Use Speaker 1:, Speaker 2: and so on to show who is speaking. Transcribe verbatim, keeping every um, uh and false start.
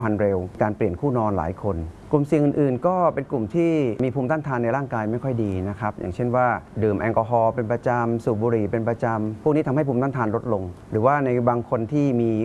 Speaker 1: พันธุ์เร็วการเปลี่ยนคู่นอนหลายคนกลุ่มเสี่ยงอื่นๆก็เป็นกลุ่มที่มีภูมิต้านทานในร่างกายไม่ค่อยดีนะครับอย่างเช่นว่าดื่มแอลกอฮอล์เป็นประจำสูบบุหรี่เป็นประจำพวกนี้ทำให้ภูมิต้านทานลดลงหรือว่าในบางคนที่มี